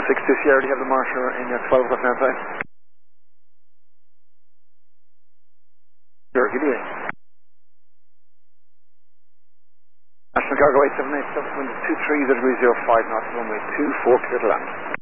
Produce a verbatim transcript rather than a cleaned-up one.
six two Sierra, do you have the marsher in your twelve o'clock now, please? Sure, give me a National Cargo eight seven eight, subsequent two three zero zero five knots, runway two four, clear to land.